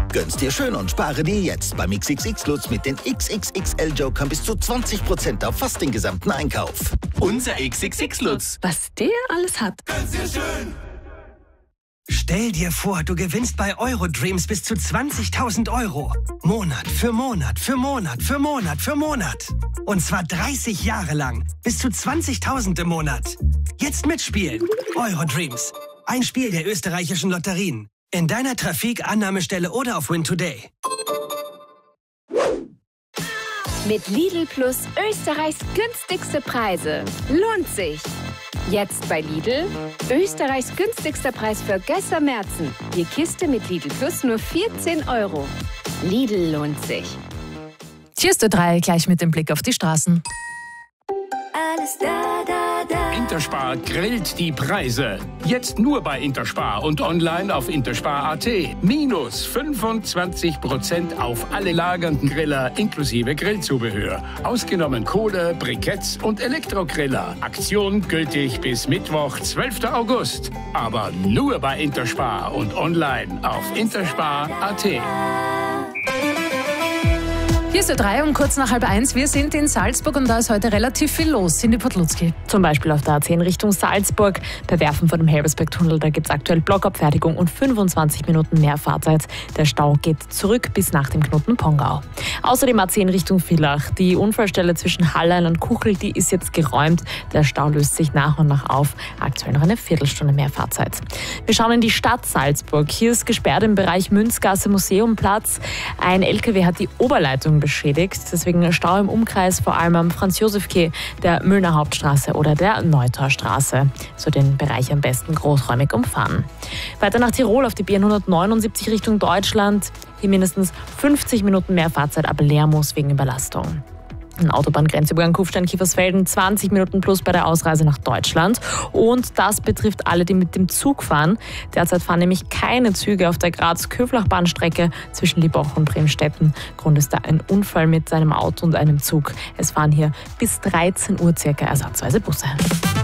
Gönn's dir schön und spare dir jetzt beim XXX Lutz mit den XXXL-Jokern bis zu 20% auf fast den gesamten Einkauf. Unser XXX Lutz. Was der alles hat. Gönn's dir schön. Stell dir vor, du gewinnst bei Eurodreams bis zu 20.000 Euro. Monat für Monat für Monat für Monat für Monat. Und zwar 30 Jahre lang. Bis zu 20.000 im Monat. Jetzt mitspielen. Eurodreams. Ein Spiel der österreichischen Lotterien. In deiner Trafik, Annahmestelle oder auf Win Today. Mit Lidl Plus Österreichs günstigste Preise. Lohnt sich! Jetzt bei Lidl Österreichs günstigster Preis für Gösser Märzen. Die Kiste mit Lidl Plus nur 14 €. Lidl lohnt sich. Hier ist der 3 gleich mit dem Blick auf die Straßen. Alles da, da, da. Interspar grillt die Preise. Jetzt nur bei Interspar und online auf interspar.at. Minus 25% auf alle lagernden Griller inklusive Grillzubehör. Ausgenommen Kohle, Briketts und Elektrogriller. Aktion gültig bis Mittwoch, 12. August. Aber nur bei Interspar und online auf interspar.at. Hier ist der 3 um kurz nach 12:30. Wir sind in Salzburg und da ist heute relativ viel los. Cindy Podlutzki. Zum Beispiel auf der A10 Richtung Salzburg. Bei Werfen vor dem Helbersberg-Tunnel, da gibt es aktuell Blockabfertigung und 25 Minuten mehr Fahrzeit. Der Stau geht zurück bis nach dem Knoten Pongau. Außerdem A10 Richtung Villach. Die Unfallstelle zwischen Hallein und Kuchel, die ist jetzt geräumt. Der Stau löst sich nach und nach auf. Aktuell noch eine Viertelstunde mehr Fahrzeit. Wir schauen in die Stadt Salzburg. Hier ist gesperrt im Bereich Münzgasse Museumplatz. Ein LKW hat die Oberleitung beschädigt. Deswegen Stau im Umkreis, vor allem am Franz-Josef-Quai, der Müllner Hauptstraße oder der Neutorstraße. So den Bereich am besten großräumig umfahren. Weiter nach Tirol auf die B179 Richtung Deutschland. Hier mindestens 50 Minuten mehr Fahrzeit ab Lermoos wegen Überlastung. Ein Autobahngrenzübergang Kufstein-Kiefersfelden, 20 Minuten plus bei der Ausreise nach Deutschland. Und das betrifft alle, die mit dem Zug fahren. Derzeit fahren nämlich keine Züge auf der Graz-Köflach-Bahnstrecke zwischen Liebach und Bremstetten. Grund ist da ein Unfall mit einem Auto und einem Zug. Es fahren hier bis 13 Uhr circa ersatzweise Busse.